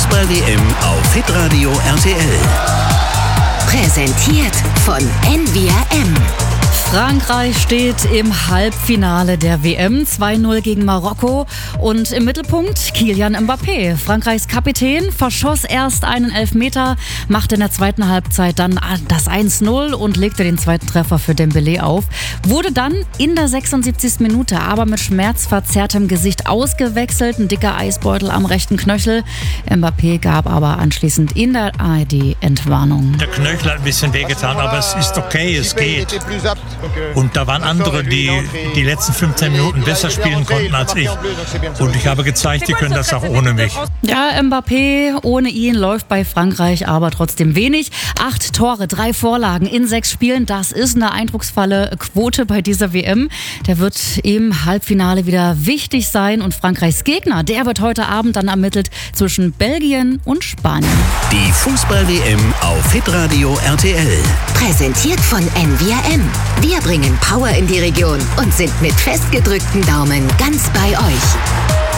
Fußball-WM auf hitradio RTL. Präsentiert von NVRM. Frankreich steht im Halbfinale der WM, 2-0 gegen Marokko und im Mittelpunkt Kylian Mbappé. Frankreichs Kapitän verschoss erst einen Elfmeter, machte in der zweiten Halbzeit dann das 1-0 und legte den zweiten Treffer für Dembélé auf. Wurde dann in der 76. Minute aber mit schmerzverzerrtem Gesicht ausgewechselt, ein dicker Eisbeutel am rechten Knöchel. Mbappé gab aber anschließend in der ARD Entwarnung. Der Knöchel hat ein bisschen wehgetan, aber es ist okay, es geht. Und da waren andere, die die letzten 15 Minuten besser spielen konnten als ich. Und ich habe gezeigt, die können das auch ohne mich. Ja, Mbappé, ohne ihn läuft bei Frankreich aber trotzdem wenig. 8 Tore, 3 Vorlagen in 6 Spielen, das ist eine eindrucksvolle Quote bei dieser WM. Der wird im Halbfinale wieder wichtig sein und Frankreichs Gegner, der wird heute Abend dann ermittelt zwischen Belgien und Spanien. Die Fußball-WM auf hitradio RTL. Präsentiert von NVRM. Wir bringen Power in die Region und sind mit festgedrückten Daumen ganz bei euch.